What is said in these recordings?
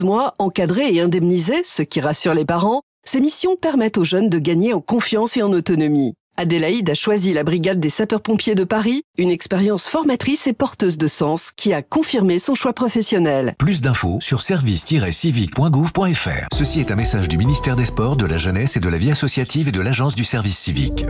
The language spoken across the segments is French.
mois, encadrer et indemniser, ce qui rassure les parents, ces missions permettent aux jeunes de gagner en confiance et en autonomie. Adélaïde a choisi la brigade des sapeurs-pompiers de Paris, une expérience formatrice et porteuse de sens qui a confirmé son choix professionnel. Plus d'infos sur service-civique.gouv.fr. Ceci est un message du ministère des Sports, de la Jeunesse et de la Vie associative et de l'Agence du service civique.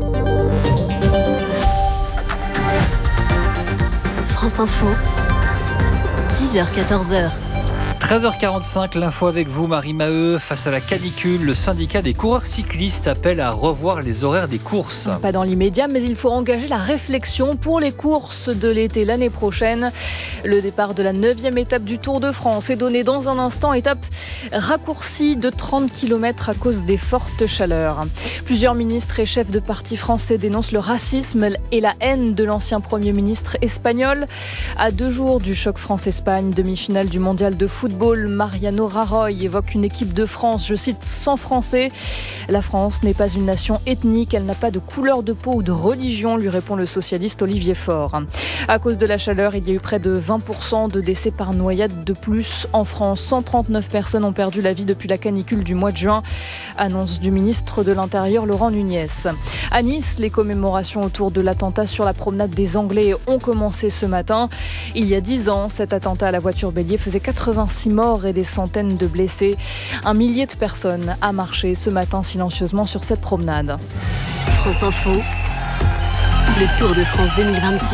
France Info, 10h-14h. 13h45, l'info avec vous, Marie Maheu. Face à la canicule, le syndicat des coureurs cyclistes appelle à revoir les horaires des courses. Pas dans l'immédiat, mais il faut engager la réflexion pour les courses de l'été l'année prochaine. Le départ de la 9e étape du Tour de France est donné dans un instant. Étape raccourcie de 30 km à cause des fortes chaleurs. Plusieurs ministres et chefs de partis français dénoncent le racisme et la haine de l'ancien Premier ministre espagnol. À 2 jours du choc France-Espagne, demi-finale du mondial de football, Mariano Rajoy évoque une équipe de France, je cite, sans Français. La France n'est pas une nation ethnique, elle n'a pas de couleur de peau ou de religion, lui répond le socialiste Olivier Faure. À cause de la chaleur, il y a eu près de 20% de décès par noyade de plus en France. 139 personnes ont perdu la vie depuis la canicule du mois de juin. Annonce du ministre de l'Intérieur Laurent Nunez. À Nice, les commémorations autour de l'attentat sur la promenade des Anglais ont commencé ce matin. Il y a 10 ans, cet attentat à la voiture bélier faisait 86 morts et des centaines de blessés. Un millier de personnes a marché ce matin silencieusement sur cette promenade. France Info, le Tour de France 2026.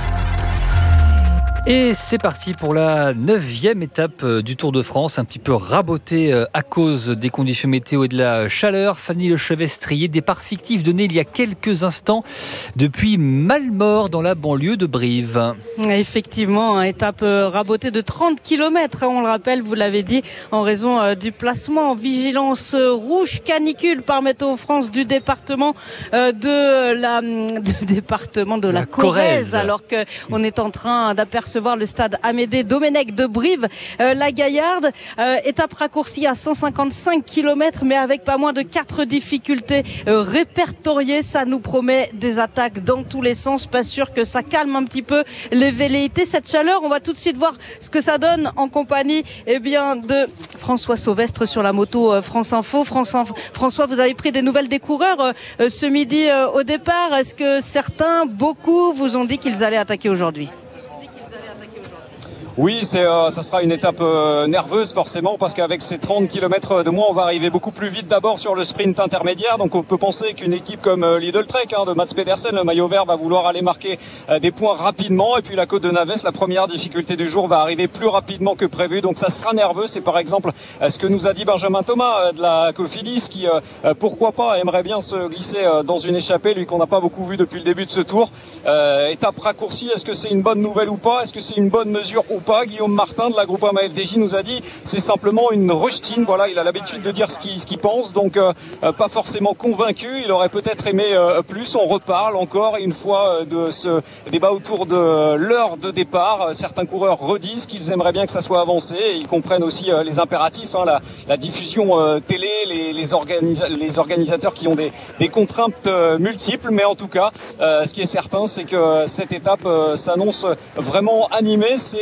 Et c'est parti pour la 9e étape du Tour de France, un petit peu rabotée à cause des conditions météo et de la chaleur. Fanny Lechevestrier, départ fictif donné il y a quelques instants depuis Malmort dans la banlieue de Brive. Effectivement, étape rabotée de 30 km, on le rappelle, vous l'avez dit, en raison du placement en vigilance rouge canicule par Météo France du département de la Corrèze, alors qu'on est en train d'apercevoir le stade Amédée Domenech de Brive, la Gaillarde. Étape raccourcie à 155 km, mais avec pas moins de 4 difficultés répertoriées. Ça nous promet des attaques dans tous les sens. Pas sûr que ça calme un petit peu les velléités. Cette chaleur, on va tout de suite voir ce que ça donne en compagnie de François Sauvestre sur la moto France Info. François, vous avez pris des nouvelles des coureurs ce midi au départ. Est-ce que beaucoup vous ont dit qu'ils allaient attaquer aujourd'hui ? Oui, ça sera une étape nerveuse forcément, parce qu'avec ces 30 km de moins, on va arriver beaucoup plus vite d'abord sur le sprint intermédiaire. Donc on peut penser qu'une équipe comme Lidl Trek de Mats Pedersen, le maillot vert, va vouloir aller marquer des points rapidement. Et puis la côte de Naves, la première difficulté du jour, va arriver plus rapidement que prévu. Donc ça sera nerveux. C'est par exemple ce que nous a dit Benjamin Thomas de la Cofidis, qui pourquoi pas aimerait bien se glisser dans une échappée, lui qu'on n'a pas beaucoup vu depuis le début de ce tour. Étape raccourcie, est-ce que c'est une bonne nouvelle ou pas? Est-ce que c'est une bonne mesure ou pas? Guillaume Martin de la Groupama FDJ nous a dit c'est simplement une rustine. Voilà, il a l'habitude de dire ce qu'il pense, donc pas forcément convaincu. Il aurait peut-être aimé plus. On reparle encore une fois de ce débat autour de l'heure de départ. Certains coureurs redisent qu'ils aimeraient bien que ça soit avancé, et ils comprennent aussi les impératifs, la diffusion télé, les organisateurs qui ont des contraintes multiples. Mais en tout cas, ce qui est certain, c'est que cette étape s'annonce vraiment animée. C'est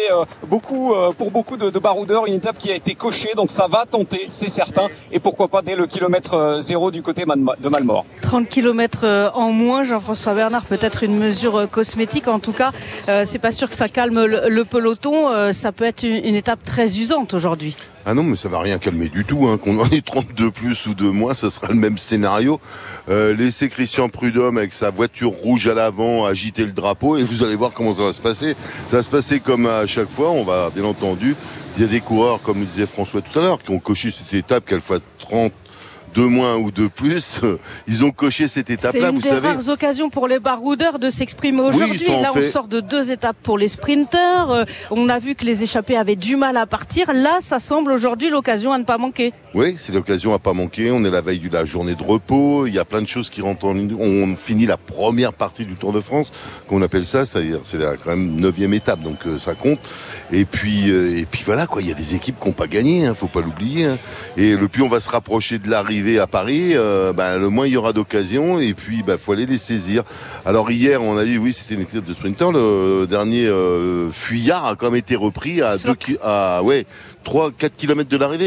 pour beaucoup de baroudeurs, une étape qui a été cochée, donc ça va tenter, c'est certain, et pourquoi pas dès le kilomètre 0 du côté de Malmort. 30 km en moins, Jean-François Bernard, peut-être une mesure cosmétique, en tout cas, c'est pas sûr que ça calme le peloton, ça peut être une étape très usante aujourd'hui. Ah non, mais ça va rien calmer du tout, qu'on en ait 32 plus ou 2 moins, ça sera le même scénario. Laissez Christian Prudhomme avec sa voiture rouge à l'avant agiter le drapeau, et vous allez voir comment ça va se passer. Ça va se passer comme à chaque fois. On va, bien entendu, il y a des coureurs, comme le disait François tout à l'heure, qui ont coché cette étape, qu'elle soit 30 de moins ou de plus, ils ont coché cette étape-là, vous savez. C'est une des rares occasions pour les baroudeurs de s'exprimer aujourd'hui. Oui, là, on sort de 2 étapes pour les sprinteurs. On a vu que les échappés avaient du mal à partir. Là, ça semble aujourd'hui l'occasion à ne pas manquer. Oui, c'est l'occasion à pas manquer. On est la veille de la journée de repos. Il y a plein de choses qui rentrent en ligne. On finit la première partie du Tour de France, qu'on appelle ça, c'est-à-dire c'est quand même 9e étape, donc ça compte. Et puis voilà, quoi. Il y a des équipes qui n'ont pas gagné, faut pas l'oublier. Et le plus on va se rapprocher de l'arrivée, arriver à Paris, le moins il y aura d'occasions et puis faut aller les saisir. Alors hier on a dit oui c'était une étape de sprinter, le dernier fuyard a quand même été repris à 3-4 km de l'arrivée.